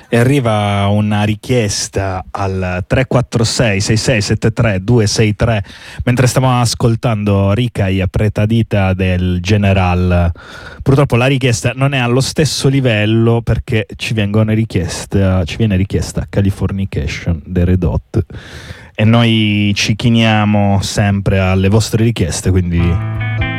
E arriva una richiesta al 346 6673 263 mentre stavamo ascoltando Rica e Apretadita del General. Purtroppo la richiesta non è allo stesso livello perché ci viene richiesta Californication dei Red Hot e noi ci chiniamo sempre alle vostre richieste, quindi